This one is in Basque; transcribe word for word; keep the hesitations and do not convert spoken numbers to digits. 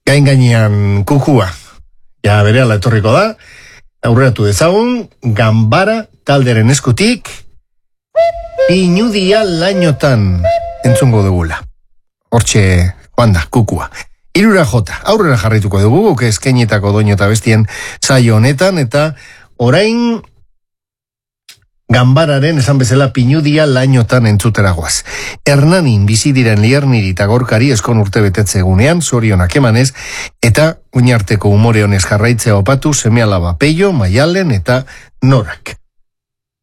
Gain gainean kukua. Ja, berehala etorriko da. Aurreratu dezagun, Ganbara talderen eskutik, Pinudia lainotan entzungo dugula. Hortxe, joan da, kukua. Irura jota, aurrera jarrituko dugu, guk eskainetako doinu eta bestien saio honetan, eta orain Ganbararen esan bezala Pinudia lainotan entzuteragoaz. Hernanin bizi diren Lierniri eta Gorkari eskon urte betetze egunean, zorionak emanez, eta uinarteko umore honez jarraitzea opatu seme alaba Peio, Maialen eta Norak.